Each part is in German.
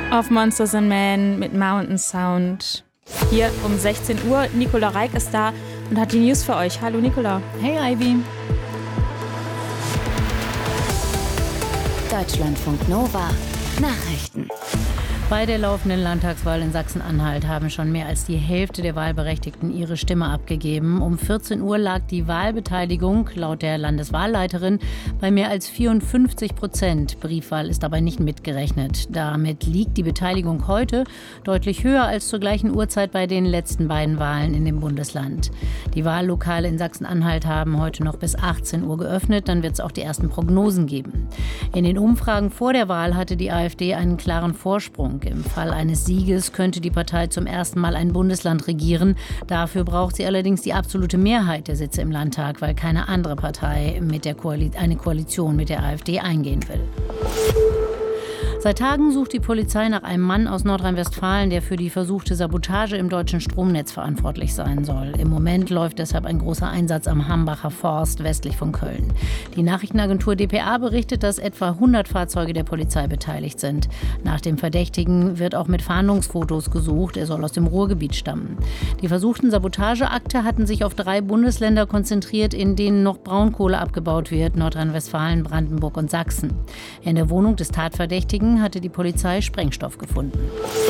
Auf Monsters and Men mit Mountain Sound. Hier um 16 Uhr. Nicola Reik ist da und hat die News für euch. Hallo Nicola. Hey Ivy. Deutschlandfunk Nova Nachrichten. Bei der laufenden Landtagswahl in Sachsen-Anhalt haben schon mehr als die Hälfte der Wahlberechtigten ihre Stimme abgegeben. Um 14 Uhr lag die Wahlbeteiligung laut der Landeswahlleiterin bei mehr als 54%. Briefwahl ist dabei nicht mitgerechnet. Damit liegt die Beteiligung heute deutlich höher als zur gleichen Uhrzeit bei den letzten beiden Wahlen in dem Bundesland. Die Wahllokale in Sachsen-Anhalt haben heute noch bis 18 Uhr geöffnet. Dann wird es auch die ersten Prognosen geben. In den Umfragen vor der Wahl hatte die AfD einen klaren Vorsprung. Im Fall eines Sieges könnte die Partei zum ersten Mal ein Bundesland regieren. Dafür braucht sie allerdings die absolute Mehrheit der Sitze im Landtag, weil keine andere Partei eine Koalition mit der AfD eingehen will. Seit Tagen sucht die Polizei nach einem Mann aus Nordrhein-Westfalen, der für die versuchte Sabotage im deutschen Stromnetz verantwortlich sein soll. Im Moment läuft deshalb ein großer Einsatz am Hambacher Forst westlich von Köln. Die Nachrichtenagentur dpa berichtet, dass etwa 100 Fahrzeuge der Polizei beteiligt sind. Nach dem Verdächtigen wird auch mit Fahndungsfotos gesucht. Er soll aus dem Ruhrgebiet stammen. Die versuchten Sabotageakte hatten sich auf 3 Bundesländer konzentriert, in denen noch Braunkohle abgebaut wird: Nordrhein-Westfalen, Brandenburg und Sachsen. In der Wohnung des Tatverdächtigen hatte die Polizei Sprengstoff gefunden.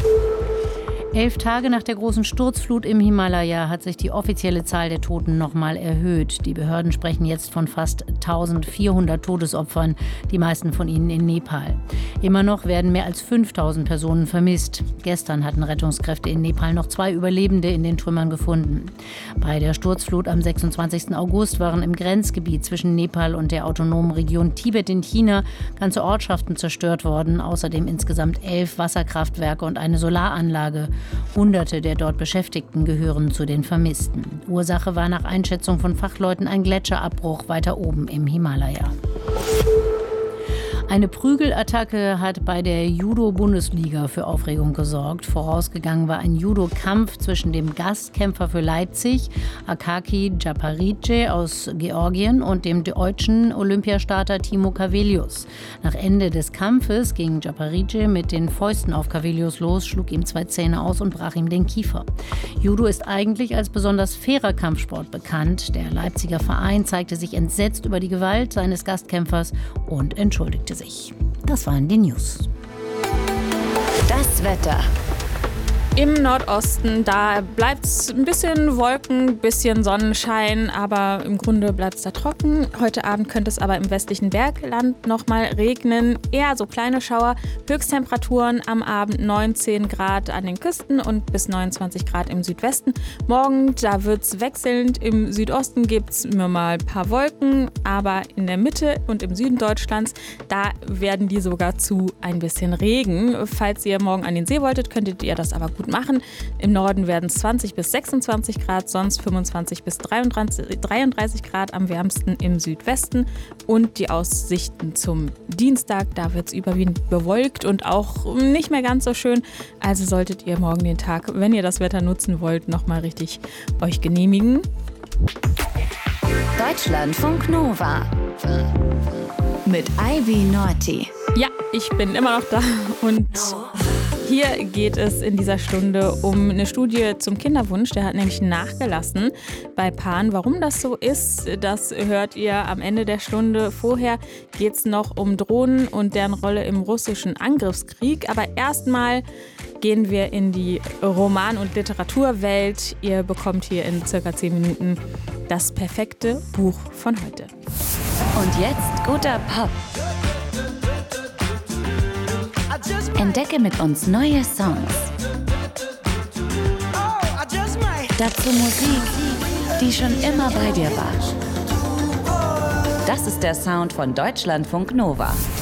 11 Tage nach der großen Sturzflut im Himalaya hat sich die offizielle Zahl der Toten nochmal erhöht. Die Behörden sprechen jetzt von fast 1400 Todesopfern, die meisten von ihnen in Nepal. Immer noch werden mehr als 5000 Personen vermisst. Gestern hatten Rettungskräfte in Nepal noch 2 Überlebende in den Trümmern gefunden. Bei der Sturzflut am 26. August waren im Grenzgebiet zwischen Nepal und der autonomen Region Tibet in China ganze Ortschaften zerstört worden, außerdem insgesamt 11 Wasserkraftwerke und eine Solaranlage. Hunderte der dort Beschäftigten gehören zu den Vermissten. Ursache war nach Einschätzung von Fachleuten ein Gletscherabbruch weiter oben im Himalaya. Eine Prügelattacke hat bei der Judo-Bundesliga für Aufregung gesorgt. Vorausgegangen war ein Judo-Kampf zwischen dem Gastkämpfer für Leipzig, Akaki Djaparidze aus Georgien, und dem deutschen Olympiastarter Timo Cavelius. Nach Ende des Kampfes ging Djaparidze mit den Fäusten auf Cavelius los, schlug ihm 2 Zähne aus und brach ihm den Kiefer. Judo ist eigentlich als besonders fairer Kampfsport bekannt. Der Leipziger Verein zeigte sich entsetzt über die Gewalt seines Gastkämpfers und entschuldigte sich. Das waren die News. Das Wetter. Im Nordosten, da bleibt es ein bisschen Wolken, ein bisschen Sonnenschein, aber im Grunde bleibt es da trocken. Heute Abend könnte es aber im westlichen Bergland nochmal regnen. Eher so kleine Schauer. Höchsttemperaturen am Abend 19 Grad an den Küsten und bis 29 Grad im Südwesten. Morgen, da wird es wechselnd. Im Südosten gibt es immer mal ein paar Wolken, aber in der Mitte und im Süden Deutschlands, da werden die sogar zu ein bisschen Regen. Falls ihr morgen an den See wolltet, könntet ihr das aber gut machen. Im Norden werden es 20 bis 26 Grad, sonst 25 bis 33 Grad, am wärmsten im Südwesten. Und die Aussichten zum Dienstag, da wird es überwiegend bewölkt und auch nicht mehr ganz so schön. Also solltet ihr morgen den Tag, wenn ihr das Wetter nutzen wollt, nochmal richtig euch genehmigen. Deutschlandfunk Nova mit Ivy Norti. Ja, ich bin immer noch da und hier geht es in dieser Stunde um eine Studie zum Kinderwunsch. Der hat nämlich nachgelassen bei Paaren. Warum das so ist, das hört ihr am Ende der Stunde. Vorher geht es noch um Drohnen und deren Rolle im russischen Angriffskrieg. Aber erstmal gehen wir in die Roman- und Literaturwelt. Ihr bekommt hier in circa 10 Minuten das perfekte Buch von heute. Und jetzt guter Pop. Entdecke mit uns neue Songs. Dazu Musik, die schon immer bei dir war. Das ist der Sound von Deutschlandfunk Nova.